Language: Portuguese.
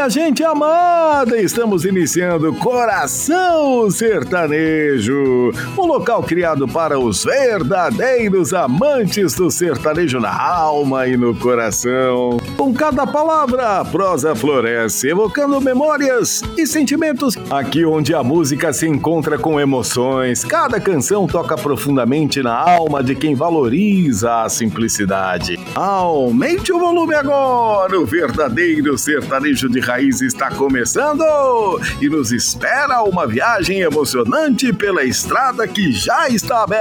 minha gente amada! Estamos iniciando Coração Sertanejo, um local criado para os verdadeiros amantes do sertanejo na alma e no coração. Com cada palavra, a prosa floresce, evocando memórias e sentimentos. Aqui onde a música se encontra com emoções, cada canção toca profundamente na alma de quem valoriza a simplicidade. Aumente o volume agora! O verdadeiro sertanejo de raiz está começando e nos espera uma viagem emocionante pela estrada que já está aberta.